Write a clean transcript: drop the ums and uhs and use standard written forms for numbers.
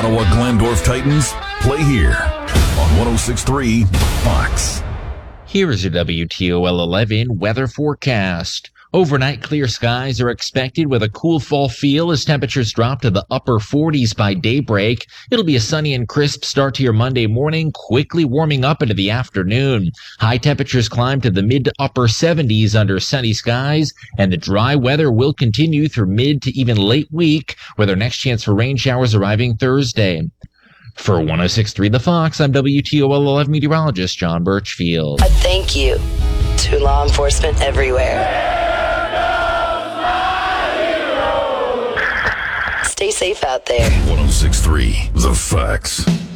Ottawa Glandorf Titans play here on 106.3 Fox. Here is your WTOL 11 weather forecast. Overnight clear skies are expected with a cool fall feel as temperatures drop to the upper 40s by daybreak. It'll be a sunny and crisp start to your Monday morning, quickly warming up into the afternoon. High temperatures climb to the mid to upper 70s under sunny skies, and the dry weather will continue through mid to even late week, with our next chance for rain showers arriving Thursday. For 106.3 The Fox, I'm WTOL 11 meteorologist John Birchfield. A thank you to law enforcement everywhere. Stay safe out there. 106.3 The Fox.